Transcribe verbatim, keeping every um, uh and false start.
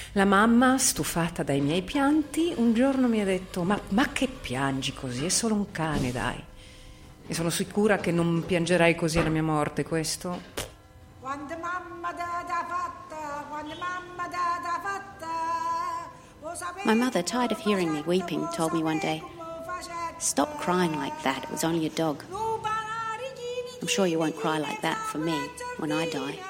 La mamma, stufata dai miei pianti, un giorno mi ha detto: ma, ma che piangi così? È solo un cane, dai. E sono sicura che non piangerai così alla mia morte, questo? Quando mamma da da fatta, quando mamma da da fatta. My mother, tired of hearing me weeping, told me one day, "Stop crying like that, it was only a dog. I'm sure you won't cry like that for me when I die."